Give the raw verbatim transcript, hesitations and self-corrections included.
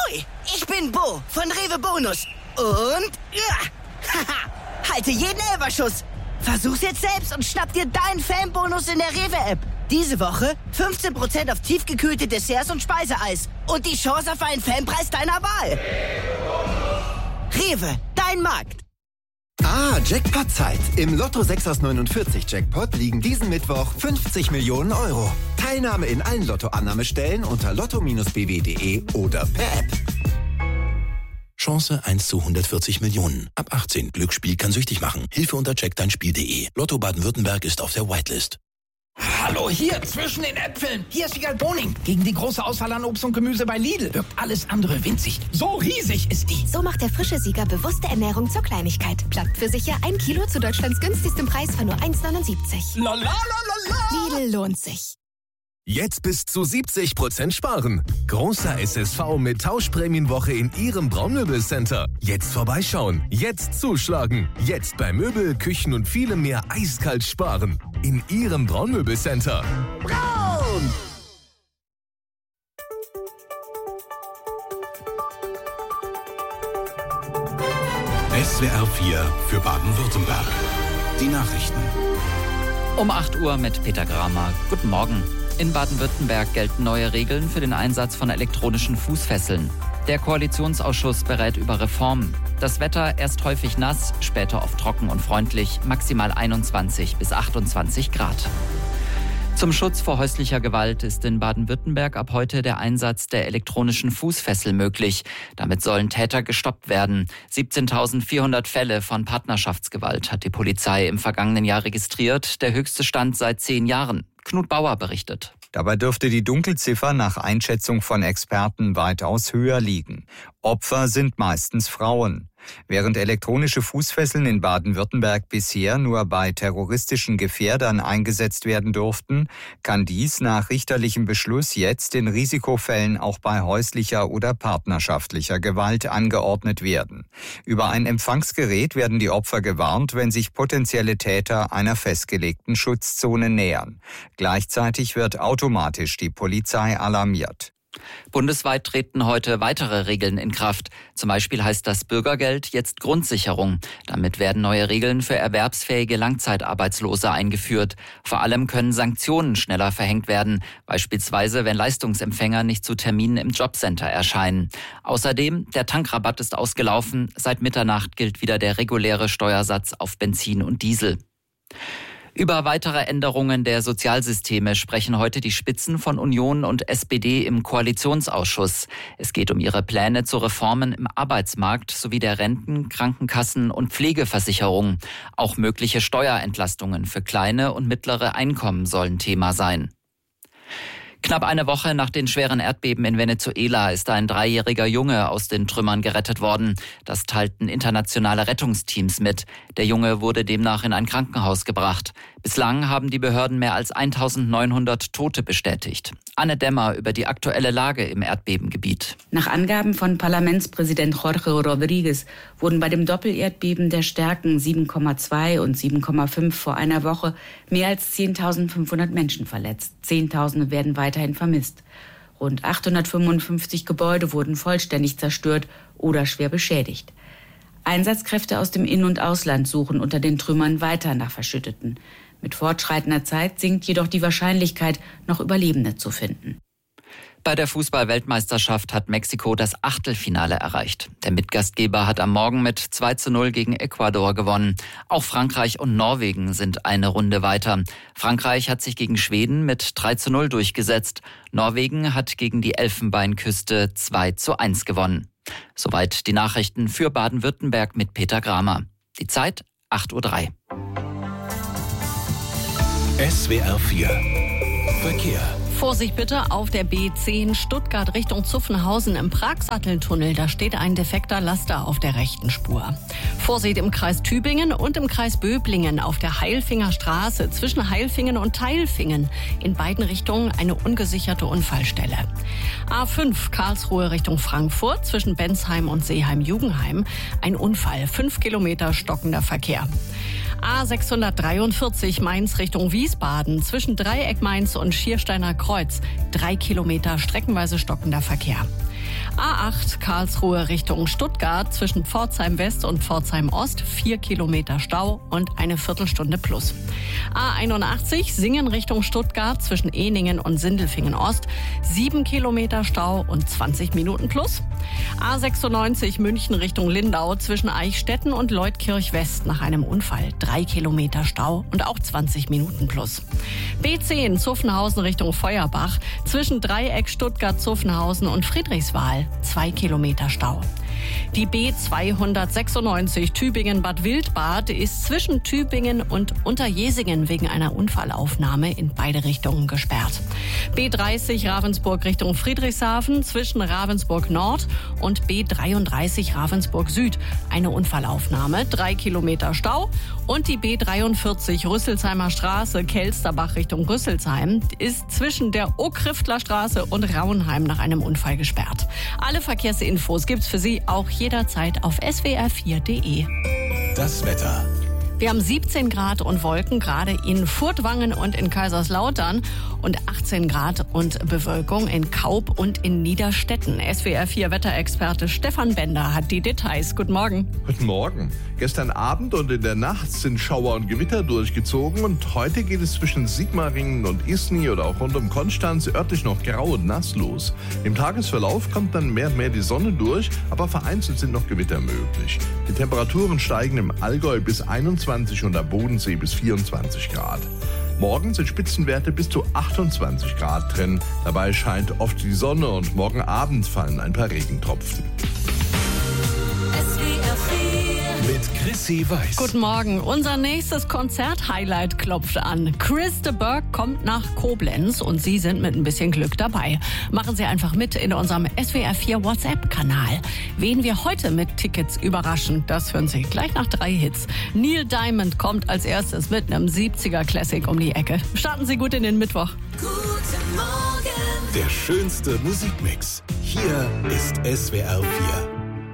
Ahoi, ich bin Bo von Rewe Bonus. Und ja, haha, halte jeden Elferschuss. Versuch's jetzt selbst und schnapp dir deinen Fanbonus in der Rewe-App. Diese Woche fünfzehn Prozent auf tiefgekühlte Desserts und Speiseeis. Und die Chance auf einen Fanpreis deiner Wahl. Rewe, dein Markt. Ah, Jackpot-Zeit. Im Lotto sechs aus neunundvierzig Jackpot liegen diesen Mittwoch fünfzig Millionen Euro. Teilnahme in allen Lotto-Annahmestellen unter lotto b w punkt de oder per App. Chance eins zu hundertvierzig Millionen. Ab achtzehn. Glücksspiel kann süchtig machen. Hilfe unter check dein Spiel punkt de. Lotto Baden-Württemberg ist auf der Whitelist. Hallo, hier, zwischen den Äpfeln. Hier ist Wiegald Boning. Gegen die große Auswahl an Obst und Gemüse bei Lidl wirkt alles andere winzig. So riesig ist die. So macht der frische Sieger bewusste Ernährung zur Kleinigkeit. Plagt für sicher ein Kilo zu Deutschlands günstigstem Preis von nur eins neunundsiebzig. La la la la la. Lidl lohnt sich. Jetzt bis zu siebzig Prozent sparen. Großer S S V mit Tauschprämienwoche in Ihrem Braunmöbelcenter. Jetzt vorbeischauen, jetzt zuschlagen. Jetzt bei Möbel, Küchen und vielem mehr eiskalt sparen. In Ihrem Braunmöbelcenter. Braun! S W R vier für Baden-Württemberg. Die Nachrichten. Um acht Uhr mit Peter Gramer. Guten Morgen. In Baden-Württemberg gelten neue Regeln für den Einsatz von elektronischen Fußfesseln. Der Koalitionsausschuss berät über Reformen. Das Wetter erst häufig nass, später oft trocken und freundlich, maximal einundzwanzig bis achtundzwanzig Grad. Zum Schutz vor häuslicher Gewalt ist in Baden-Württemberg ab heute der Einsatz der elektronischen Fußfessel möglich. Damit sollen Täter gestoppt werden. siebzehntausendvierhundert Fälle von Partnerschaftsgewalt hat die Polizei im vergangenen Jahr registriert, der höchste Stand seit zehn Jahren. Knut Bauer berichtet. Dabei dürfte die Dunkelziffer nach Einschätzung von Experten weitaus höher liegen. Opfer sind meistens Frauen. Während elektronische Fußfesseln in Baden-Württemberg bisher nur bei terroristischen Gefährdern eingesetzt werden durften, kann dies nach richterlichem Beschluss jetzt in Risikofällen auch bei häuslicher oder partnerschaftlicher Gewalt angeordnet werden. Über ein Empfangsgerät werden die Opfer gewarnt, wenn sich potenzielle Täter einer festgelegten Schutzzone nähern. Gleichzeitig wird automatisch die Polizei alarmiert. Bundesweit treten heute weitere Regeln in Kraft. Zum Beispiel heißt das Bürgergeld jetzt Grundsicherung. Damit werden neue Regeln für erwerbsfähige Langzeitarbeitslose eingeführt. Vor allem können Sanktionen schneller verhängt werden, beispielsweise wenn Leistungsempfänger nicht zu Terminen im Jobcenter erscheinen. Außerdem, der Tankrabatt ist ausgelaufen. Seit Mitternacht gilt wieder der reguläre Steuersatz auf Benzin und Diesel. Über weitere Änderungen der Sozialsysteme sprechen heute die Spitzen von Union und S P D im Koalitionsausschuss. Es geht um ihre Pläne zu Reformen im Arbeitsmarkt sowie der Renten-, Krankenkassen- und Pflegeversicherung. Auch mögliche Steuerentlastungen für kleine und mittlere Einkommen sollen Thema sein. Knapp eine Woche nach den schweren Erdbeben in Venezuela ist ein dreijähriger Junge aus den Trümmern gerettet worden. Das teilten internationale Rettungsteams mit. Der Junge wurde demnach in ein Krankenhaus gebracht. Bislang haben die Behörden mehr als eintausendneunhundert Tote bestätigt. Anne Dämmer über die aktuelle Lage im Erdbebengebiet. Nach Angaben von Parlamentspräsident Jorge Rodriguez wurden bei dem Doppelerdbeben der Stärken sieben Komma zwei und sieben Komma fünf vor einer Woche mehr als zehntausendfünfhundert Menschen verletzt. Zehntausende werden weiterhin vermisst. Rund achthundertfünfundfünfzig Gebäude wurden vollständig zerstört oder schwer beschädigt. Einsatzkräfte aus dem In- und Ausland suchen unter den Trümmern weiter nach Verschütteten. Mit fortschreitender Zeit sinkt jedoch die Wahrscheinlichkeit, noch Überlebende zu finden. Bei der Fußball-Weltmeisterschaft hat Mexiko das Achtelfinale erreicht. Der Mitgastgeber hat am Morgen mit zwei zu null gegen Ecuador gewonnen. Auch Frankreich und Norwegen sind eine Runde weiter. Frankreich hat sich gegen Schweden mit drei zu null durchgesetzt. Norwegen hat gegen die Elfenbeinküste zwei zu eins gewonnen. Soweit die Nachrichten für Baden-Württemberg mit Peter Gramer. Die Zeit acht Uhr drei. S W R vier Verkehr. Vorsicht bitte auf der B zehn Stuttgart Richtung Zuffenhausen im Pragsatteltunnel. Da steht ein defekter Laster auf der rechten Spur. Vorsicht im Kreis Tübingen und im Kreis Böblingen auf der Heilfinger Straße zwischen Heilfingen und Teilfingen. In beiden Richtungen eine ungesicherte Unfallstelle. A fünf Karlsruhe Richtung Frankfurt zwischen Bensheim und Seeheim-Jugenheim. Ein Unfall, fünf Kilometer stockender Verkehr. A sechshundertdreiundvierzig Mainz Richtung Wiesbaden zwischen Dreieck Mainz und Schiersteiner Kreuz. Drei Kilometer streckenweise stockender Verkehr. A acht Karlsruhe Richtung Stuttgart zwischen Pforzheim West und Pforzheim Ost vier Kilometer Stau und eine Viertelstunde plus. A einundachtzig Singen Richtung Stuttgart zwischen Ehningen und Sindelfingen Ost sieben Kilometer Stau und zwanzig Minuten plus. A sechsundneunzig München Richtung Lindau zwischen Eichstätten und Leutkirch West nach einem Unfall drei Kilometer Stau und auch zwanzig Minuten plus. B zehn Zuffenhausen Richtung Feuerbach zwischen Dreieck Stuttgart-Zuffenhausen und Friedrichswal zwei Kilometer Stau. Die B zweihundertsechsundneunzig Tübingen-Bad Wildbad ist zwischen Tübingen und Unterjesingen wegen einer Unfallaufnahme in beide Richtungen gesperrt. B dreißig Ravensburg Richtung Friedrichshafen zwischen Ravensburg Nord und B dreiunddreißig Ravensburg Süd eine Unfallaufnahme, drei Kilometer Stau. Und die B dreiundvierzig Rüsselsheimer Straße Kelsterbach Richtung Rüsselsheim ist zwischen der Ockriftler Straße und Rauenheim nach einem Unfall gesperrt. Alle Verkehrsinfos gibt's für Sie auch jederzeit auf S W R vier Punkt de. Das Wetter. Wir haben siebzehn Grad und Wolken, gerade in Furtwangen und in Kaiserslautern und achtzehn Grad und Bewölkung in Kaub und in Niederstetten. S W R vier Wetterexperte Stefan Bender hat die Details. Guten Morgen. Guten Morgen. Gestern Abend und in der Nacht sind Schauer und Gewitter durchgezogen und heute geht es zwischen Sigmaringen und Isny oder auch rund um Konstanz örtlich noch grau und nass los. Im Tagesverlauf kommt dann mehr und mehr die Sonne durch, aber vereinzelt sind noch Gewitter möglich. Die Temperaturen steigen im Allgäu bis einundzwanzig und am Bodensee bis vierundzwanzig Grad. Morgen sind Spitzenwerte bis zu achtundzwanzig Grad drin. Dabei scheint oft die Sonne und morgen Abend fallen ein paar Regentropfen. Mit Chrissy Weiß. Guten Morgen. Unser nächstes Konzert-Highlight klopft an. Chris de Burgh kommt nach Koblenz und Sie sind mit ein bisschen Glück dabei. Machen Sie einfach mit in unserem S W R vier WhatsApp-Kanal. Wen wir heute mit Tickets überraschen, das hören Sie gleich nach drei Hits. Neil Diamond kommt als erstes mit einem siebziger-Classic um die Ecke. Starten Sie gut in den Mittwoch. Der schönste Musikmix. Hier ist S W R vier.